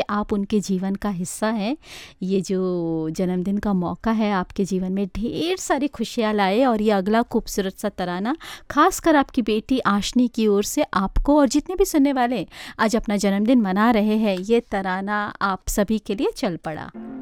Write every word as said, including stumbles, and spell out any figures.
आप उनके जीवन का हिस्सा हैं। ये जो जन्मदिन का मौका है आपके जीवन में ढेर सारी खुशियाँ लाए और ये अगला खूबसूरत सा तराना खासकर आपकी बेटी आशनी की ओर से आपको और जितने भी सुनने वाले आज अपना जन्मदिन मना रहे हैं, ये तराना आप सभी के लिए चल पड़ा।